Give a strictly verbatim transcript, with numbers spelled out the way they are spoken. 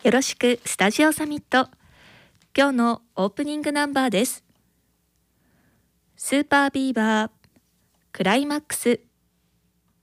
よろしくスタジオサミット。今日のオープニングナンバーです。スーパービーバークライマックス。